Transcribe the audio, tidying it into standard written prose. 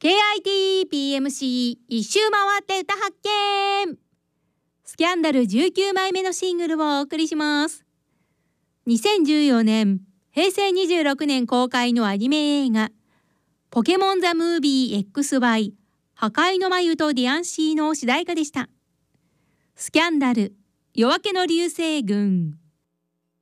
KITPMC 一周回って歌発見。スキャンダル19枚目のシングルをお送りします。2014年、平成26年公開のアニメ映画ポケモンザムービー XY 破壊の眉とディアンシーの主題歌でした。スキャンダル夜明けの流星群。